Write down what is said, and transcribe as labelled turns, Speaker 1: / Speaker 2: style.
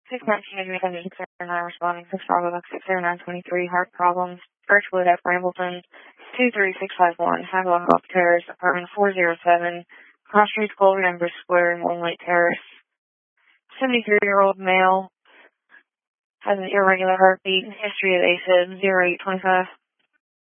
Speaker 1: 619 609 responding 6 Bravo Box 60923 heart problems. Birchwood at Brambleton 23651 Havelock Oak Terrace apartment 407 Cross Street Gold Amber Square Long Lake Terrace. 73-year-old male has an irregular heartbeat, history of AFib 0825.